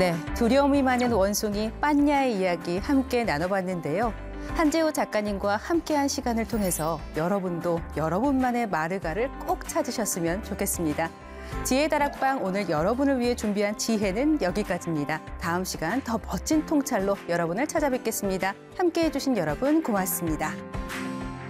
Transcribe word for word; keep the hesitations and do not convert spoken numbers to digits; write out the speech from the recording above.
네, 두려움이 많은 원숭이 빠냐의 이야기 함께 나눠봤는데요. 한재우 작가님과 함께한 시간을 통해서 여러분도 여러분만의 마르가를 꼭 찾으셨으면 좋겠습니다. 지혜 다락방 오늘 여러분을 위해 준비한 지혜는 여기까지입니다. 다음 시간 더 멋진 통찰로 여러분을 찾아뵙겠습니다. 함께해 주신 여러분 고맙습니다.